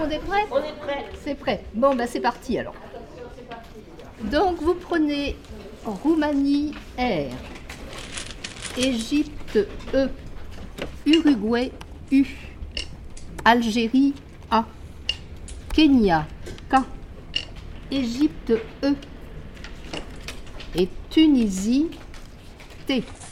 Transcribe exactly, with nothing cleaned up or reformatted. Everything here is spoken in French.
monde est prêt? On est prêt. C'est prêt. Bon, ben c'est parti alors. Donc vous prenez Roumanie R, Égypte E, Uruguay U, Algérie A, Kenya K, Égypte E et Tunisie T.